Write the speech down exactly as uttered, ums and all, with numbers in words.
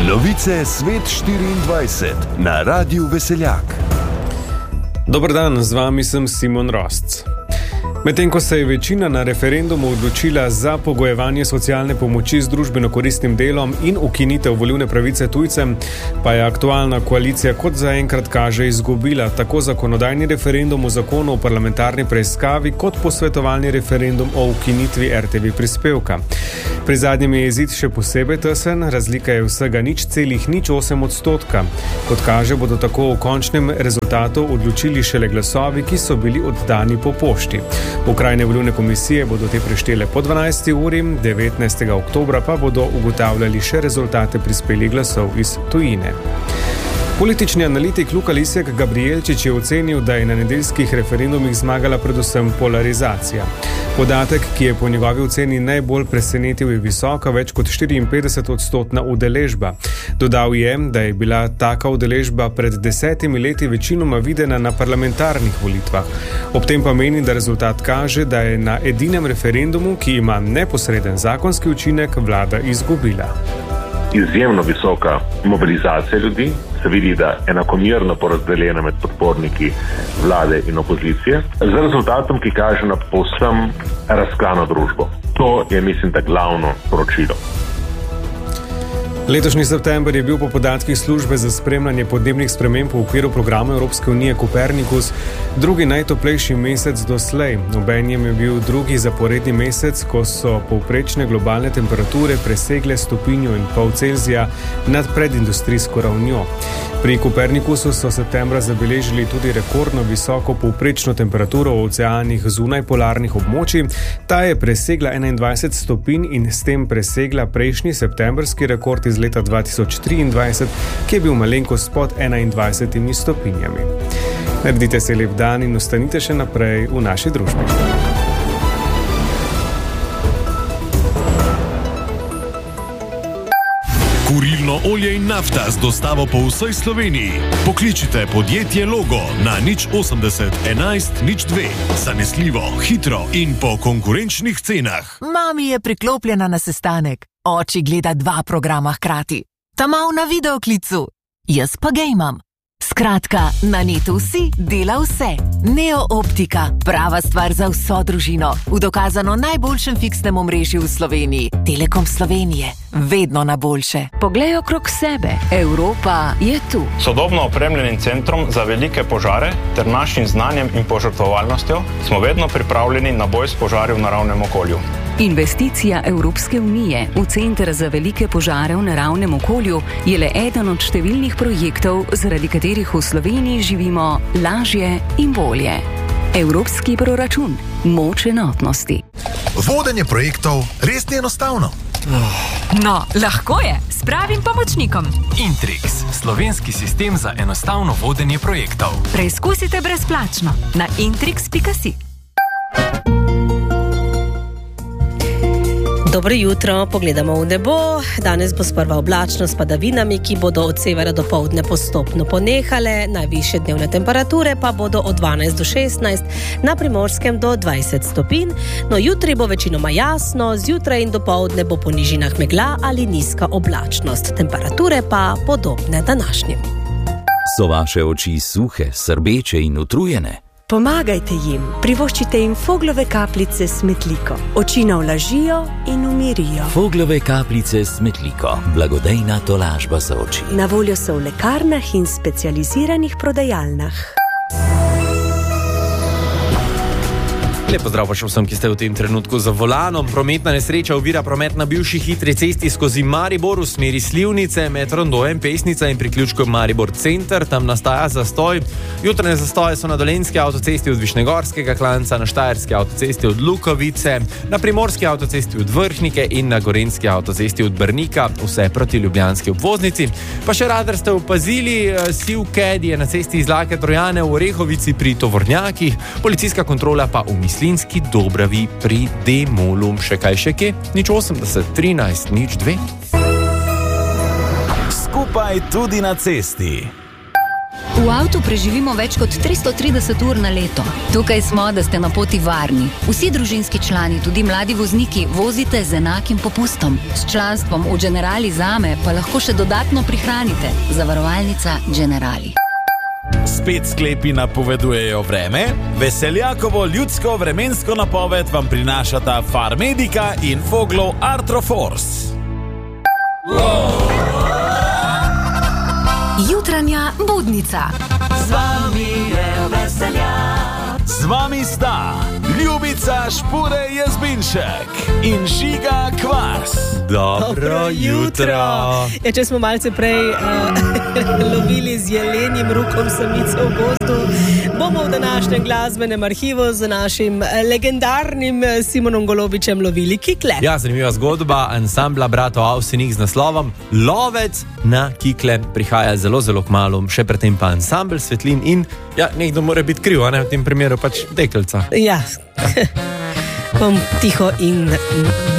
Novice Svet štiriindvajset na Radiu Veseljak. Dober dan, z vami sem Simon Rostc. Medtem ko se je večina na referendumu odločila za pogojevanje socialne pomoči z družbeno koristnim delom in ukinitev volilne pravice tujcem, pa je aktualna koalicija kot zaenkrat kaže izgubila tako zakonodajni referendum o zakonu o parlamentarni preiskavi kot posvetovalni referendum o ukinitvi er te ve prispevka. Pri zadnjem je izid še posebej tesen, razlika je vsega nič celih nič osem odstotka. Kot kaže, bodo tako v končnem rezultatu odločili šele glasovi, ki so bili oddani po pošti. Okrajne volilne komisije bodo te preštele po dvanajsti uri, devetnajstega oktobra pa bodo ugotavljali še rezultate prispelih glasov iz tujine. Politični analitik Luka Lisjak Gabrielčič je ocenil, da je na nedeljskih referendumih zmagala predvsem polarizacija. Podatek, ki je po njegovi oceni najbolj presenetil, je visoka, več kot štiriinpetdeset odstotna udeležba. Dodal je, da je bila taka udeležba pred desetimi leti večinoma videna na parlamentarnih volitvah. Ob tem pa meni, da rezultat kaže, da je na edinem referendumu, ki ima neposreden zakonski učinek, vlada izgubila. Izjemno visoka mobilizacija ljudi, se vidi, da enakomerno porazdeljena med podporniki vlade in opozicije, z rezultatom, ki kaže na povsem razklano družbo. To je, mislim, da glavno sporočilo. Letošnji september je bil po podatkih službe za spremljanje podnebnih sprememb v okviru programa Evropske unije Copernicus drugi najtoplejši mesec doslej. Obenem je bil drugi zaporedni mesec, ko so povprečne globalne temperature presegle stopinjo in pol Celzija nad predindustrijsko ravnjo. Pri Copernicusu so septembra zabeležili tudi rekordno visoko povprečno temperaturo v oceanih zunaj polarnih območij. Ta je presegla enaindvajset stopinj in s tem presegla prejšnji septembrski rekord iz leta dva tisoč triindvajset, ki je bil malenkost pod enaindvajsetimi stopinjami. Naredite se lep dan in ostanite še naprej v naši družbi. Kurilno olje in nafta z dostavo po vsej Sloveniji. Pokličite podjetje Logo na nič osemdeset enajst nič dve. Zanesljivo, hitro in po konkurenčnih cenah. Mami je priklopljena na sestanek. Oči gleda dva programa hkrati. Ta mal na videoklicu. Jaz pa gejmam. Skratka, na netu vsi dela vse. Neo Optika, prava stvar za vso družino. V dokazano najboljšem fiksnem omrežju v Sloveniji. Telekom Slovenije. Vedno na boljše. Poglej okrog sebe. Evropa je tu. Sodobno opremljenim centrom za velike požare ter našim znanjem in požrtvovalnostjo smo vedno pripravljeni na boj s požari v naravnem okolju. Investicija Evropske unije v Center za velike požare v naravnem okolju je le eden od številnih projektov, zaradi katerih v Sloveniji živimo lažje in bolje. Evropski proračun. Moč enotnosti. Vodenje projektov res ni enostavno. No, lahko je, s pravim pomočnikom. Intrix, slovenski sistem za enostavno vodenje projektov. Preizkusite brezplačno na intrix pika si. Dobro jutro, pogledamo v nebo. Danes bo sprva oblačno s padavinami, ki bodo od severa do poldne postopno ponehale. Najvišje dnevne temperature pa bodo od dvanajst do šestnajst, na Primorskem do dvajset stopinj. No, jutri bo večinoma jasno, zjutraj in do poldne bo po nižinah megla ali nizka oblačnost. Temperature pa podobne današnjim. So vaše oči suhe, srbeče in utrujene? Pomagajte jim, privoščite jim Foglove kapljice s Metliko. Oči navlažijo in umirijo. Foglove kapljice s Metliko, blagodejna tolažba za oči. Na voljo so v lekarnah in specializiranih prodajalnah. Lep pozdrav pa še vsem, ki ste v tem trenutku za volanom. Prometna nesreča ovira promet na bivši hitri cesti skozi Maribor v smeri Slivnice med rondojem Pesnica in priključkom Maribor Center. Tam nastaja zastoj. Jutranje zastoje so na dolenjski avtocesti od Višnegorskega klanca, na štajerski avtocesti od Lukovice, na primorski avtocesti od Vrhnike in na gorenjski avtocesti od Brnika, vse proti ljubljanski obvoznici. Pa še radar ste opazili, siv Ked je na cesti iz Lake Trojane v Orehovici pri tovornjakih, policijska kontrola pa v Mislinski Dobravi pri Demolu. Še kaj še kje? nič osemdeset trinajst nič dve. Skupaj tudi na cesti. V avtu preživimo več kot tristo trideset ur na leto. Tukaj smo, da ste na poti varni. Vsi družinski člani, tudi mladi vozniki, vozite z enakim popustom. S članstvom v Generali Zame pa lahko še dodatno prihranite. Zavarovalnica Generali. Spet sklepi napovedujejo vreme. Veseljakovo ljudsko vremensko napoved vam prinašata Farmedica in Foglov Artroforce. Jutranja budnica. Z vami je Veseljak. Z vami sta Ljubica Špure Jazbinšek in Žiga Kvas. Dobro, Dobro jutro. Ja, če smo malce prej uh, lovili z jelenjim rukom samice v gozdu, bomo v današnjem glasbenem arhivu z našim legendarnim Simonom Golobičem lovili kikle. Ja, zanimiva zgodba ansambla bratov Avsenik z naslovom Lovec na kikle prihaja zelo, zelo kmalu, še predtem pa ansambl Svetlin in ja, nekdo mora biti kriv, a ne, v tem primeru pač deklica. Ja, bom tiho in